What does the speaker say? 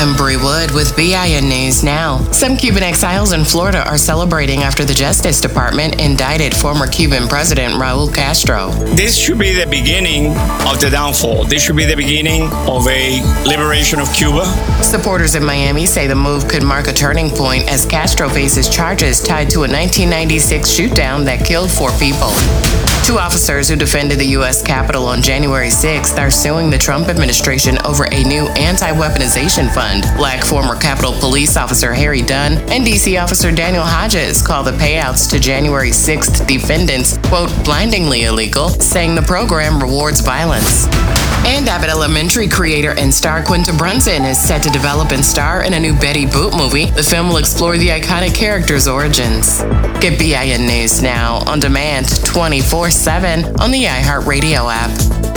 I'm Bree Wood with BIN News Now. Some Cuban exiles in Florida are celebrating after the Justice Department indicted former Cuban President Raul Castro. This should be the beginning of the downfall. This should be the beginning of a liberation of Cuba. Supporters in Miami say the move could mark a turning point as Castro faces charges tied to a 1996 shootdown that killed 4 people. 2 officers who defended the U.S. Capitol on January 6th are suing the Trump administration over a new anti-weaponization fund. Black former Capitol Police Officer Harry Dunn and D.C. Officer Daniel Hodges call the payouts to January 6th defendants, quote, blindingly illegal, saying the program rewards violence. And Abbott Elementary creator and star Quinta Brunson is set to develop and star in a new Betty Boop movie. The film will explore the iconic character's origins. Get BIN News Now on demand 24/7 on the iHeartRadio app.